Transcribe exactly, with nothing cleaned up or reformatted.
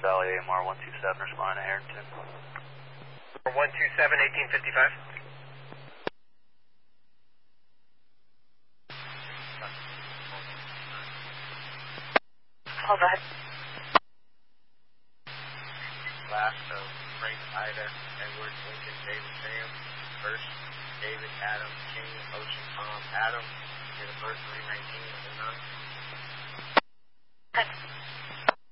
Valley A M R one two seven, responding to Harrington. one two seven, eighteen fifty-five. Hold on. Last of Frank, Ida, Edward, Lincoln, David, Sam. First, David, Adam, King, Ocean, Tom, Adam. Date of birth, three nineteen oh nine.